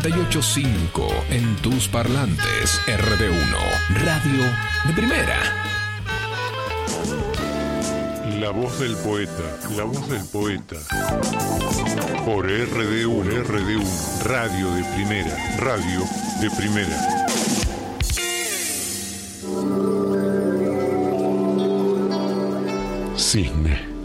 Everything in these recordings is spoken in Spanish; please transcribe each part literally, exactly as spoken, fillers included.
noventa y ocho punto cinco en tus parlantes. R D uno, radio de primera. La voz del poeta, la voz del poeta. Por R D uno, R D uno, radio de primera, radio de primera. Cisne.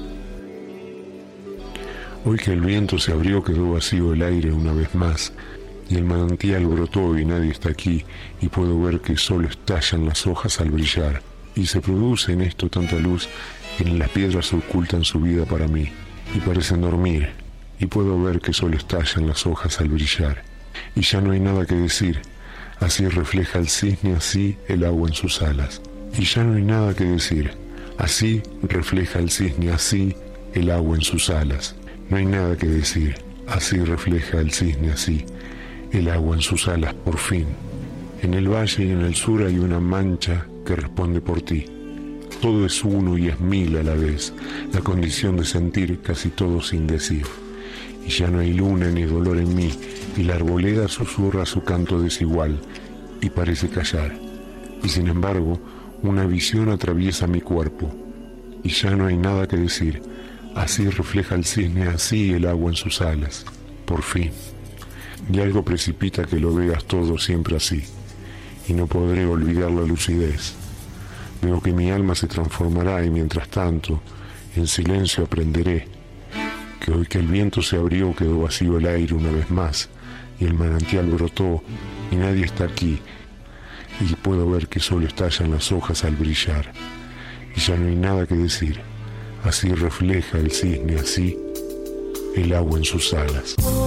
Hoy que el viento se abrió quedó vacío el aire una vez más, y el manantial brotó y nadie está aquí, y puedo ver que solo estallan las hojas al brillar, y se produce en esto tanta luz que en las piedras ocultan su vida para mí, y parecen dormir, y puedo ver que solo estallan las hojas al brillar, y ya no hay nada que decir, así refleja el cisne, así el agua en sus alas, y ya no hay nada que decir, así refleja el cisne, así el agua en sus alas. No hay nada que decir, así refleja el cisne, así el agua en sus alas, por fin. En el valle y en el sur hay una mancha que responde por ti. Todo es uno y es mil a la vez, la condición de sentir casi todo sin decir. Y ya no hay luna ni dolor en mí, y la arboleda susurra su canto desigual, y parece callar. Y sin embargo, una visión atraviesa mi cuerpo, y ya no hay nada que decir. Así refleja el cisne, así el agua en sus alas, por fin. Y algo precipita que lo veas todo siempre así, y no podré olvidar la lucidez. Veo que mi alma se transformará y mientras tanto, en silencio aprenderé que hoy que el viento se abrió quedó vacío el aire una vez más, y el manantial brotó y nadie está aquí, y puedo ver que solo estallan las hojas al brillar, y ya no hay nada que decir. Así refleja el cisne, así el agua en sus alas.